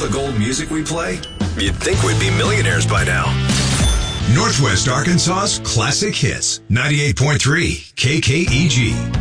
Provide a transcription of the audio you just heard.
the gold music we play, you'd think we'd be millionaires by now. Northwest Arkansas's Classic Hits, 98.3 KKEG.